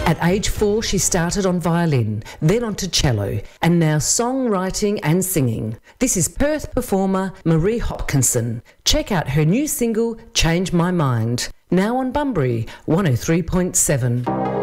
At age 4, she started on violin, then onto cello, and now songwriting and singing. This is Perth performer Marie Hopkinson. Check out her new single, Change My Mind, now on Bunbury 103.7.